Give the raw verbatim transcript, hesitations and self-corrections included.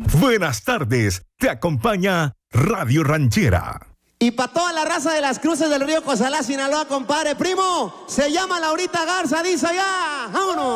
Buenas tardes, te acompaña Radio Ranchera. Y para toda la raza de las cruces del río Cozalá, Sinaloa, compadre, primo, se llama Laurita Garza, dice allá, vámonos.